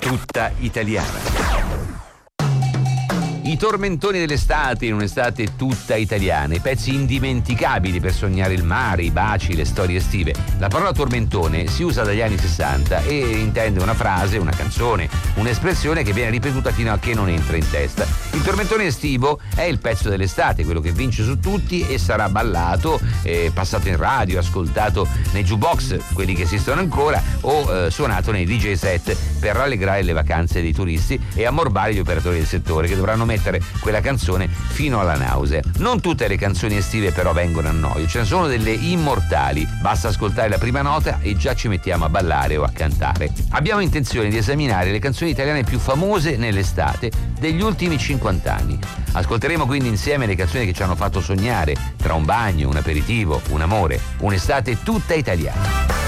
tutta italiana. I tormentoni dell'estate in un'estate tutta italiana, i pezzi indimenticabili per sognare il mare, i baci, le storie estive. La parola tormentone si usa dagli anni 60 e intende una frase, una canzone, un'espressione che viene ripetuta fino a che non entra in testa. Il tormentone estivo è il pezzo dell'estate, quello che vince su tutti e sarà ballato, passato in radio, ascoltato nei jukebox, quelli che esistono ancora, o suonato nei DJ set per rallegrare le vacanze dei turisti e ammorbare gli operatori del settore, che dovranno mettere quella canzone fino alla nausea. Non tutte le canzoni estive però vengono a noia, ce ne sono delle immortali, basta ascoltare la prima nota e già ci mettiamo a ballare o a cantare. Abbiamo intenzione di esaminare le canzoni italiane più famose nell'estate degli ultimi 50 anni. Ascolteremo quindi insieme le canzoni che ci hanno fatto sognare tra un bagno, un aperitivo, un amore, un'estate tutta italiana.